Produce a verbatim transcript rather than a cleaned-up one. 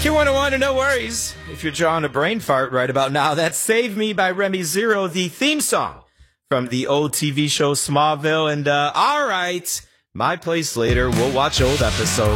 Q one oh one, and no worries if you're drawing a brain fart right about now. That's Save Me by Remy Zero, the theme song from the old T V show Smallville. And, uh, all right, my place later. We'll watch old episodes.